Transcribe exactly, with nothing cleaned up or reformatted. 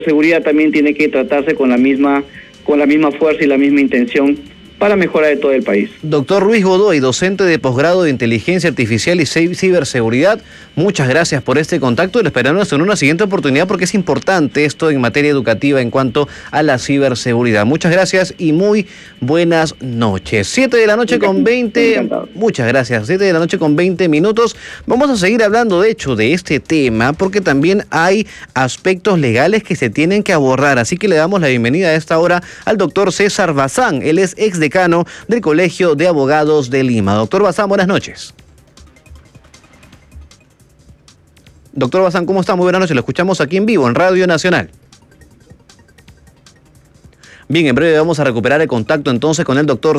seguridad también tiene que tratarse con la misma, con la misma fuerza y la misma intención para mejorar de todo el país. Doctor Luis Godoy, docente de posgrado de Inteligencia Artificial y Ciberseguridad, muchas gracias por este contacto y lo esperamos en una siguiente oportunidad porque es importante esto en materia educativa en cuanto a la ciberseguridad. Muchas gracias y muy buenas noches. siete de la noche con veinte. Muchas gracias. siete de la noche con veinte minutos. Vamos a seguir hablando de hecho de este tema porque también hay aspectos legales que se tienen que abordar. Así que le damos la bienvenida a esta hora al doctor César Bazán. Él es ex decano del Colegio de Abogados de Lima. Doctor Bazán, buenas noches. Doctor Bazán, ¿cómo está? Muy buenas noches. Lo escuchamos aquí en vivo, en Radio Nacional. Bien, en breve vamos a recuperar el contacto entonces con el doctor